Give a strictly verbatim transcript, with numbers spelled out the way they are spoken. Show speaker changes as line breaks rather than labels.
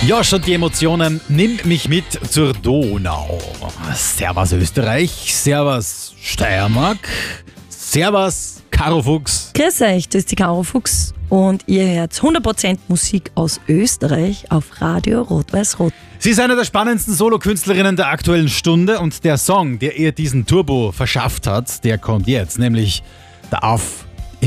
Josh und die Emotionen, nimm mich mit zur Donau. Servus Österreich, servus Steiermark, servus Caro Fuchs.
Grüß euch, das ist die Caro Fuchs und ihr hört hundert Prozent Musik aus Österreich auf Radio Rot-Weiß-Rot.
Sie ist eine der spannendsten Solokünstlerinnen der aktuellen Stunde und der Song, der ihr diesen Turbo verschafft hat, der kommt jetzt, nämlich der Auf